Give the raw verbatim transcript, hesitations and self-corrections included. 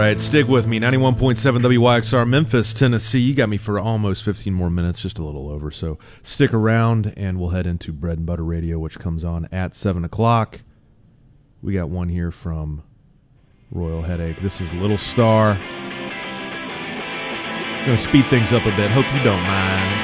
right, stick with me. ninety-one point seven W Y X R, Memphis, Tennessee. You got me for almost fifteen more minutes, just a little over. So stick around, and we'll head into Bread and Butter Radio, which comes on at seven o'clock. We got one here from Royal Headache. This is Little Star. I'm going to speed things up a bit. Hope you don't mind.